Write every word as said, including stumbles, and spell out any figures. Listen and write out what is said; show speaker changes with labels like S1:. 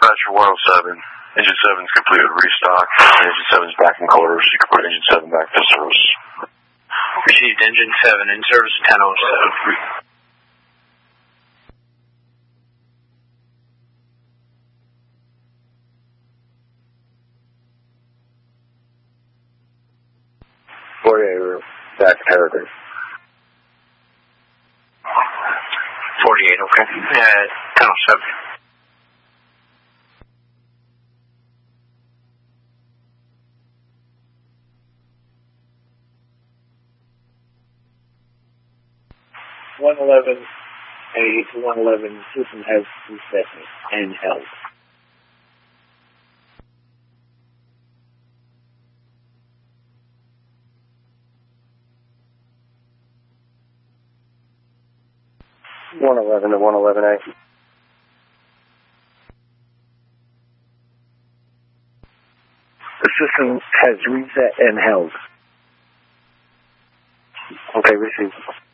S1: Dispatcher one oh seven. Engine seven is completed restock. Engine seven is back in colors. You can put engine seven back to service.
S2: Received engine seven in service ten oh seven.
S1: forty-eight, back to paragraph.
S2: forty-eight, okay. Uh, ten oh seven.
S3: one eleven, a one eleven system has reset and held.
S1: one eleven to one eleven A.
S3: The system has reset and held.
S1: Okay, received.